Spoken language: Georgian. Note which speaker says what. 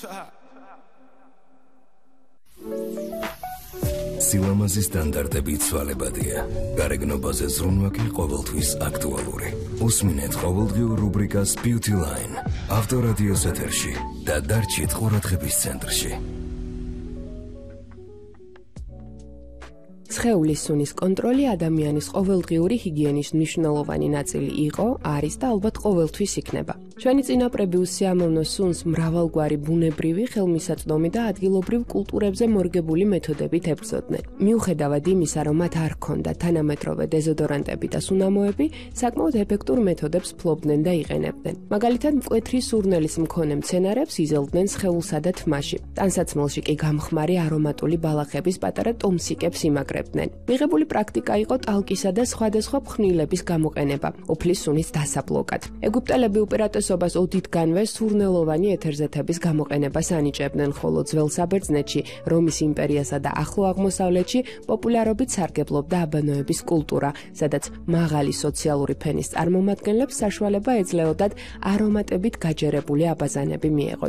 Speaker 1: სილამაზის სტანდარტები ცვალებადია. გარეგნობაზე ზრუნვა კი ყოველთვის აქტუალური. უსმინეთ ყოველდღიურ რუბრიკას Beauty Line. ავტორადიოს ეთერში და დარჩით ყურადღების ცენტრში.
Speaker 2: სხეულის სუნის კონტროლი ადამიანის ყოველდღიური ჰიგიენის მნიშვნელოვანი ნაწილი იყო, არის და ალბათ ყოველთვის იქნება. ჩვენი წინაპრები უსიამოვნო სუნს მრავალგვარი ბუნებრივი, ხელმისაწვდომი და ადგილობრივ კულტურებზე მორგებული მეთოდებით ებრძოდნენ. მიუხედავად იმისა, რომ მათ არ ჰქონდათ თანამედროვე დეზოდორანტები და სუნამოები, საკმაოდ ეფექტურ მეთოდებს ფლობდნენ და იყენებდნენ. მაგალითად, მკვეთრი სურნელის მქონე მცენარებს იზელდნენ სხეულსა და თმაში. ტანსაცმელში კი გამხმარი არომატული ბალახების პატარა ტომსიკებს იმაგრებდნენ. მიღებული პრაქტიკა იყო ტალკისა და სხვადასხვა ფხვნილების გამოყენება, უფლის სუნის დასაბლოკად. ეგვიპტელები უპირატესობას ოდითგანვე სურნელოვანი ეთერზეთების გამოყენებას ანიჭებდნენ, ხოლო ძველ საბერძნეთში, რომის იმპერიასა და ახლო აღმოსავლეთში პოპულარობით სარგებლობდა აბანოების კულტურა, სადაც მაღალი სოციალური ფენის წარმომადგენლებს საშუალება ეძლეოდათ არომატებით გაჯერებული აბაზანები მიეღოთ.